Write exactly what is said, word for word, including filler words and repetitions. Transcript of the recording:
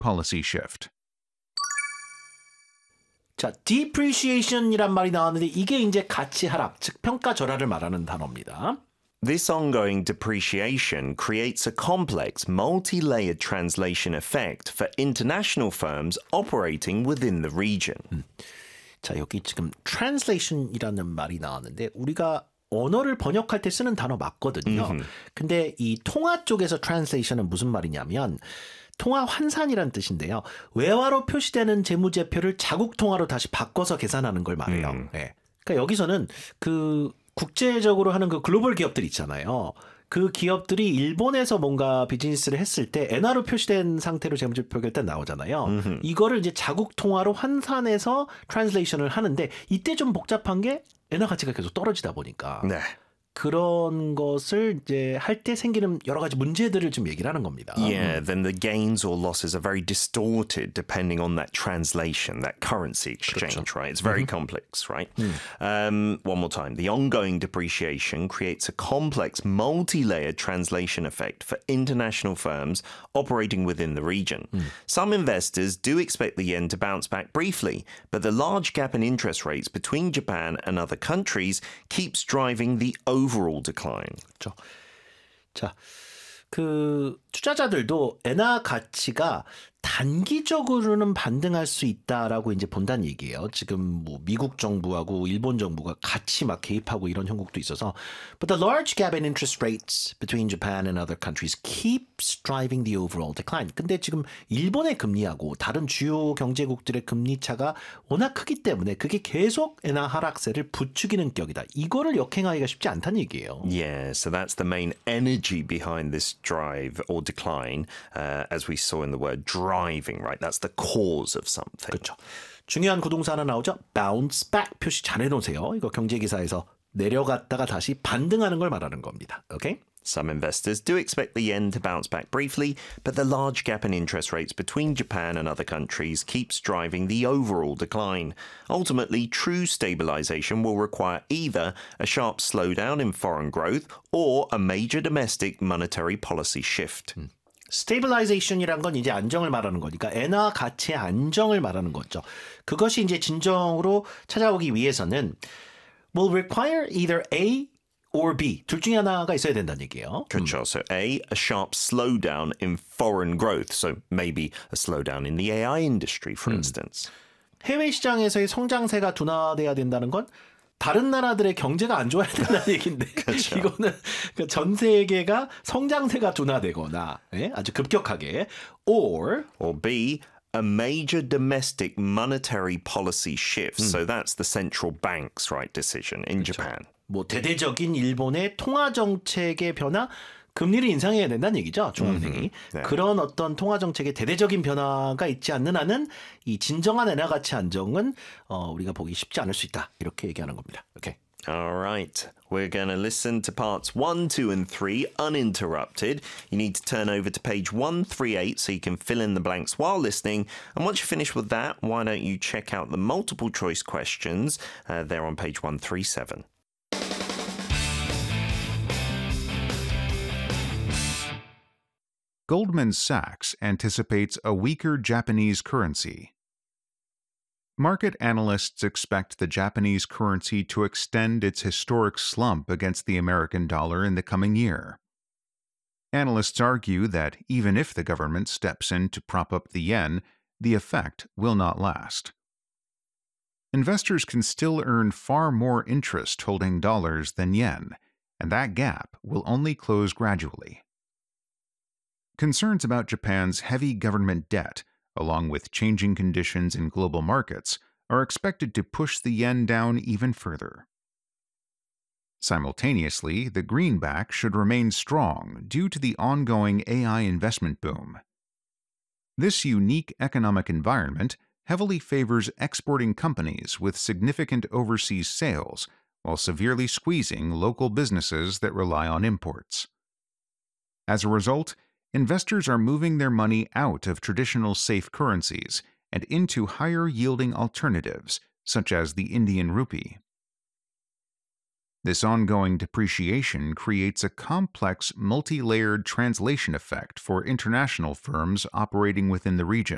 policy shift. 자, depreciation이란 말이 나왔는데 이게 이제 가치 하락, 즉 평가 절하를 말하는 단어입니다. This ongoing depreciation creates a complex, multi-layered translation effect for international firms operating within the region. 음. 자, 여기 지금 translation이라는 말이 나왔는데 우리가 언어를 번역할 때 쓰는 단어 맞거든요. 음흠. 근데 이 통화 쪽에서 translation은 무슨 말이냐면 통화 환산이란 뜻인데요. 외화로 표시되는 재무제표를 자국 통화로 다시 바꿔서 계산하는 걸 말해요. 음. 네. 그러니까 여기서는 그 국제적으로 하는 그 글로벌 기업들 있잖아요. 그 기업들이 일본에서 뭔가 비즈니스를 했을 때 엔화로 표시된 상태로 재무제표가 일단 나오잖아요. 음흠. 이거를 이제 자국 통화로 환산해서 트랜슬레이션을 하는데 이때 좀 복잡한 게 엔화 가치가 계속 떨어지다 보니까 네. 그런 것을 이제 할 때 생기는 여러 가지 문제들을 좀 얘기를 하는 겁니다. Yeah, then the gains or losses are very distorted depending on that translation, that currency exchange, 그렇죠. right? It's very Mm-hmm. complex, right? Mm. Um, one more time. The ongoing depreciation creates a complex, multi-layered translation effect for international firms operating within the region. Mm. Some investors do expect the yen to bounce back briefly, but the large gap in interest rates between Japan and other countries keeps driving the overall decline. 그렇죠. 자, 그 투자자들도 엔화 가치가 단기적으로는 반등할 수 있다라고 이제 본다는 얘기예요. 지금 뭐 미국 정부하고 일본 정부가 같이 막 개입하고 이런 형국도 있어서 But the large gap in interest rates between Japan and other countries keeps driving the overall decline. 근데 지금 일본의 금리하고 다른 주요 경제국들의 금리 차가 워낙 크기 때문에 그게 계속 엔화 하락세를 부추기는 격이다. 이거를 역행하기가 쉽지 않다는 얘기예요. Yeah, so that's the main energy behind this drive or decline, uh, as we saw in the word driving, right? That's the cause of something. 그렇죠. 중요한 구동사 하나 나오죠. bounce back 표시 잘 해놓으세요. 이거 경제기사에서 내려갔다가 다시 반등하는 걸 말하는 겁니다. 오케이? Some investors do expect the yen to bounce back briefly, but the large gap in interest rates between Japan and other countries keeps driving the overall decline. Ultimately, true stabilization will require either a sharp slowdown in foreign growth or a major domestic monetary policy shift. 음. stabilization이란 건 이제 안정을 말하는 거니까 엔화 가치의 안정을 말하는 거죠. 그것이 이제 진정으로 찾아오기 위해서는 will require either A or B. 둘 중에 하나가 있어야 된다는 얘기예요. 그렇죠. So A, a sharp slowdown in foreign growth. So maybe a slowdown in the A I industry, for instance. 해외 시장에서의 성장세가 둔화돼야 된다는 건 다른 나라들의 경제가 안 좋아야 된다는 얘기인데 그렇죠. 이거는 전 세계가 성장세가 둔화되거나 예? 아주 급격하게 or Or B, a major domestic monetary policy shift. So that's the central bank's right decision in Japan. 뭐 대대적인 일본의 통화 정책의 변화, 금리를 인상해야 된다는 얘기죠. 중앙은행이. 네. 그런 어떤 통화 정책의 대대적인 변화가 있지 않는 한은 이 진정한 엔화 가치 안정은 어, 우리가 보기 쉽지 않을 수 있다. 이렇게 얘기하는 겁니다. 오케이. All right. We're going to listen to parts one, two, and three uninterrupted. You need to turn over to page one thirty-eight so you can fill in the blanks while listening. And once you finish with that, why don't you check out the multiple choice questions? Uh, they're on page one thirty-seven. Goldman Sachs anticipates a weaker Japanese currency. Market analysts expect the Japanese currency to extend its historic slump against the American dollar in the coming year. Analysts argue that even if the government steps in to prop up the yen, the effect will not last. Investors can still earn far more interest holding dollars than yen, and that gap will only close gradually. Concerns about Japan's heavy government debt, along with changing conditions in global markets, are expected to push the yen down even further. Simultaneously, the greenback should remain strong due to the ongoing A I investment boom. This unique economic environment heavily favors exporting companies with significant overseas sales, while severely squeezing local businesses that rely on imports. As a result, investors are moving their money out of traditional safe currencies and into higher-yielding alternatives, such as the Indian rupee. This ongoing depreciation creates a complex, multi-layered translation effect for international firms operating within the region.